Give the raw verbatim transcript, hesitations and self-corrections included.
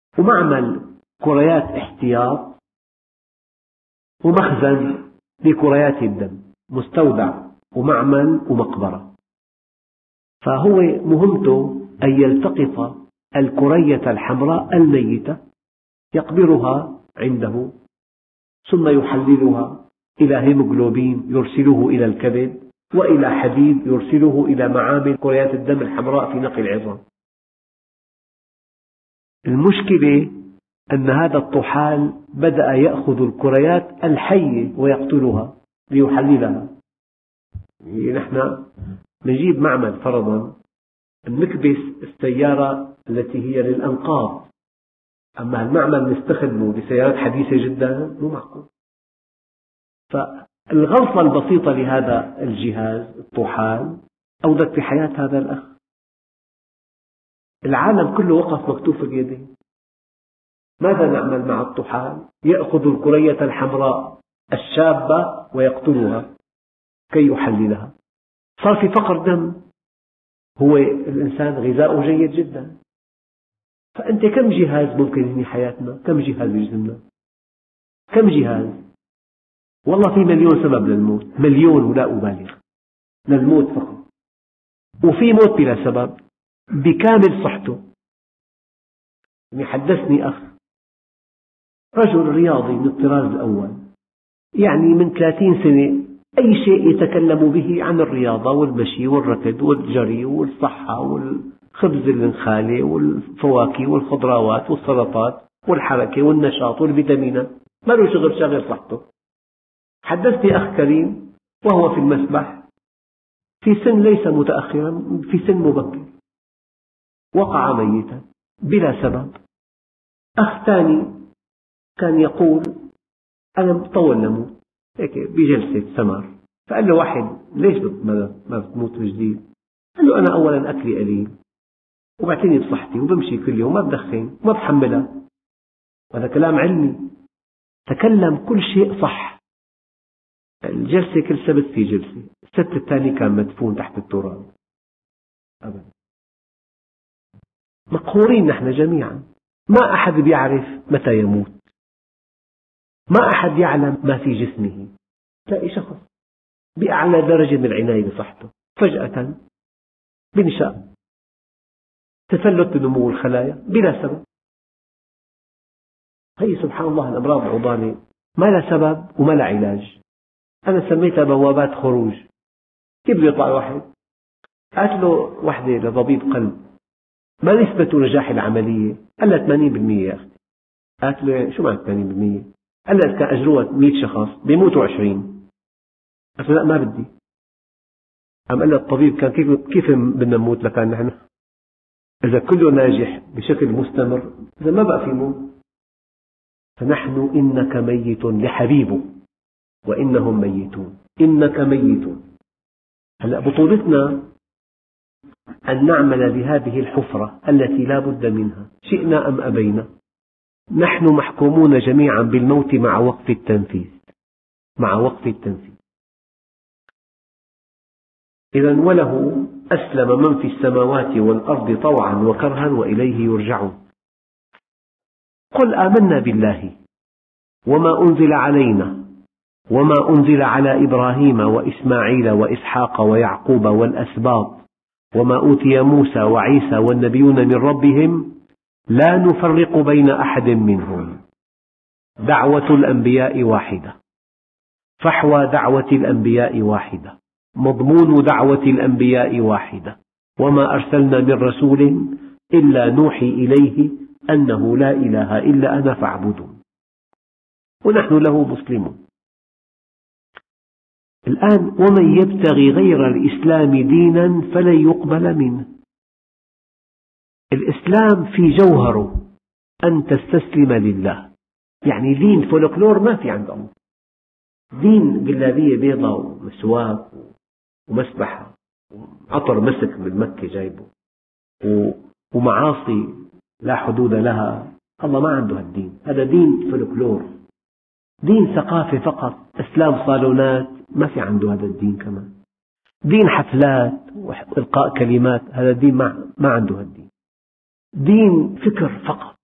ومعمل كريات احتياط ومخزن لكريات الدم، مستودع ومعمل ومقبرة. فهو مهمته أن يلتقط الكرية الحمراء الميتة يقبرها عنده، ثم يحللها إلى هيموغلوبين يرسله إلى الكبد، وإلى حديد يرسله إلى معامل كريات الدم الحمراء في نقل العظام. المشكلة أن هذا الطحال بدأ يأخذ الكريات الحية ويقتلها ليحللها. يعني نحن نجيب معمل فرضا نكبس السيارة التي هي للأنقاض، أما المعمل نستخدمه لسيارات حديثة جدا مو معقول. فالغلطة البسيطة لهذا الجهاز الطحال أودت في حياة هذا الأخ. العالم كله وقف مكتوف اليدين. ماذا نعمل مع الطحال؟ يأخذ الكرية الحمراء الشابة ويقتلها كي يحللها. صار في فقر دم. هو الإنسان غذاؤه جيد جدا، فأنت كم جهاز ممكن ينهي حياتنا؟ كم جهاز يجزمنا؟ كم جهاز؟ والله في مليون سبب للموت، مليون ولا أبالغ، للموت فقط. وفي موت بلا سبب بكامل صحته. يعني حدثني أخ رجل رياضي من الطراز الأول، يعني من ثلاثين سنة أي شيء يتكلم به عن الرياضة والمشي والركض والجري والصحة والخبز النخالي والفواكه والخضروات والسلطات والحركة والنشاط والفيتامينات، ما له شغل شاغل صحته. حدثني أخ كريم وهو في المسبح في سن ليس متأخرا، في سن مبكر، وقع ميتا بلا سبب. أخ ثاني كان يقول أنا مطول لموت، هيك بجلسة سمر، فقال له واحد ليش ما بتموت من جديد؟ قال له أنا أولا أكلي قليل، وبعتني بصحتي، وبمشي كل يوم، ما بدخن وما بحملها. هذا كلام علمي، تكلم كل شيء صح. الجلسة كل سبت في جلسة، السبت الثاني كان مدفون تحت التراب أبدا. مقهورين نحن جميعا، ما أحد بيعرف متى يموت، ما أحد يعلم ما في جسمه. تلاقي شخص بأعلى درجة من العناية بصحته فجأة بنشأ، تفلت بنمو الخلايا بلا سبب. هي سبحان الله الأمراض العضالة ما لها سبب وما لها علاج. أنا سميتها بوابات خروج. كيف بده يطلع واحد؟ قالت له وحدة لطبيب قلب ما نسبة نجاح العملية؟ قال لها ثمانين بالمئة يا أختي. قالت له شو معنى ثمانين بالمئة؟ قال لها إذا كان أجروها مئة شخص بيموتوا عشرين. قالت له لا ما بدي. قام قال لها الطبيب كان كيف كيف بدنا نموت لكان نحن إذا كله ناجح بشكل مستمر، إذا ما بقى في موت. فنحن إنك ميت لحبيبه وإنهم ميتون، إنك ميت. هلأ بطولتنا أن نعمل بهذه الحفرة التي لا بد منها شئنا أم أبينا. نحن محكومون جميعا بالموت مع وقف التنفيذ، مع وقف التنفيذ. إذن وله أسلم من في السماوات والأرض طوعا وكرها وإليه يرجعون. قل آمنا بالله وما أنزل علينا وما أنزل على إبراهيم وإسماعيل وإسحاق ويعقوب والأسباط وما أوتي موسى وعيسى والنبيون من ربهم لا نفرق بين أحد منهم. دعوة الأنبياء واحدة، فحوى دعوة الأنبياء واحدة، مضمون دعوة الأنبياء واحدة، وما أرسلنا من رسول إلا نوحي إليه أنه لا إله إلا أنا فاعبدون، ونحن له مسلمون. الآن ومن يبتغي غير الإسلام دينا فلن يقبل منه. الإسلام في جوهره أن تستسلم لله، يعني دين فولكلور ما في عند الله. دين جلابية بيضاء ومسواك ومسبحة وعطر مسك من مكة جايبه ومعاصي لا حدود لها، الله ما عنده هالدين. هذا دين فولكلور، دين ثقافة فقط، إسلام صالونات ما في عنده هذا الدين. كمان دين حفلات وإلقاء كلمات، هذا الدين ما, ما عنده هالدين. دين فكر فقط،